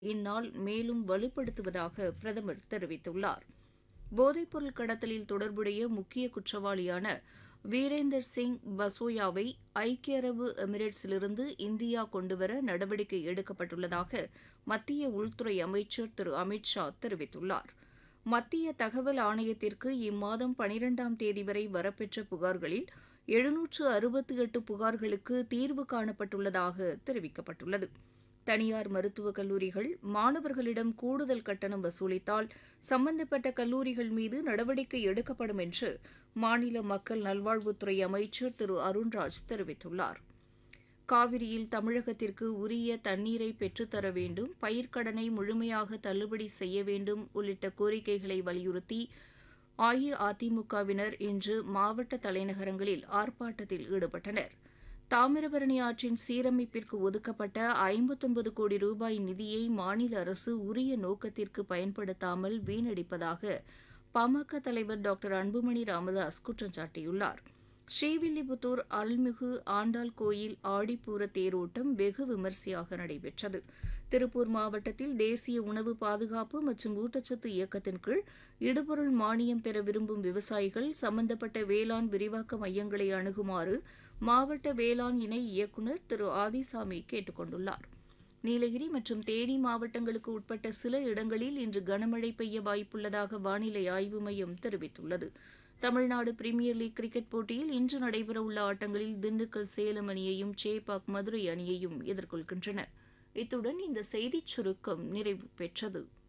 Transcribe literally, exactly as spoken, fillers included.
இந்நாள் மேலும் வலுப்படுத்துவதாக பிரதமர் தெரிவித்துள்ளார். போதைப்பொருள் கடத்தலில் தொடர்புடைய முக்கிய குற்றவாளியான வீரேந்தர் சிங் பசோயாவை ஐக்கிய அரபு எமிரேட்ஸிலிருந்து இந்தியா கொண்டுவர நடவடிக்கை எடுக்கப்பட்டுள்ளதாக மத்திய உள்துறை அமைச்சர் திரு அமித் ஷா தெரிவித்துள்ளார். மத்திய தகவல் ஆணையத்திற்கு இம்மாதம் பனிரெண்டாம் தேதி வரை வரப்பெற்ற புகார்களில் எழுநூற்று அறுபத்தி எட்டு புகார்களுக்கு தீர்வு காணப்பட்டுள்ளதாக தெரிவிக்கப்பட்டுள்ளது. தனியார் மருத்துவக் கல்லூரிகள் மாணவர்களிடம் கூடுதல் கட்டணம் வசூலித்தால் சம்பந்தப்பட்ட கல்லூரிகள் மீது நடவடிக்கை எடுக்கப்படும் என்று மாநில மக்கள் நல்வாழ்வுத்துறை அமைச்சர் திரு அருண்ராஜ் தெரிவித்துள்ளார். காவிரியில் தமிழகத்திற்கு உரிய தண்ணீரை பெற்றுத்தர வேண்டும், பயிர்க்கடனை முழுமையாக தள்ளுபடி செய்ய வேண்டும் உள்ளிட்ட கோரிக்கைகளை வலியுறுத்தி அஇஅதிமுகவினர் இன்று மாவட்ட தலைநகரங்களில் ஆர்ப்பாட்டத்தில் ஈடுபட்டனர். தாமிரபரணி ஆற்றின் சீரமைப்பிற்கு ஒதுக்கப்பட்ட ஐம்பத்தொன்பது கோடி ரூபாய் நிதியை மாநில அரசு உரிய நோக்கத்திற்கு பயன்படுத்தாமல் வீணடிப்பதாக பாமக தலைவர் டாக்டர் அன்புமணி ராமதாஸ் குற்றம் சாட்டியுள்ளார். ஸ்ரீவில்லிபுத்தூர் அருள்மிகு ஆண்டாள் கோயில் ஆடிப்பூர தேரோட்டம் வெகு விமரிசையாக நடைபெற்றது. திருப்பூர் மாவட்டத்தில் தேசிய உணவு பாதுகாப்பு மற்றும் ஊட்டச்சத்து இயக்கத்தின் கீழ் இடுபொருள் மானியம் பெற விரும்பும் விவசாயிகள் சம்பந்தப்பட்ட வேளாண் விரிவாக்க மையங்களை அணுகுமாறு மாவட்ட வேளாண் இணை இயக்குநர் திரு ஆதிசாமி கேட்டுக் கொண்டுள்ளார். நீலகிரி மற்றும் தேனி மாவட்டங்களுக்கு உட்பட்ட சில இடங்களில் இன்று கனமழை பெய்ய வாய்ப்புள்ளதாக வானிலை ஆய்வு மையம் தெரிவித்துள்ளது. தமிழ்நாடு பிரீமியர் லீக் கிரிக்கெட் போட்டியில் இன்று நடைபெறவுள்ள ஆட்டங்களில் திண்டுக்கல் சேலம் அணியையும் சேப்பாக் மதுரை அணியையும் எதிர்கொள்கின்றன. இத்துடன் இந்த செய்திச் சுருக்கம் நிறைவு பெற்றது.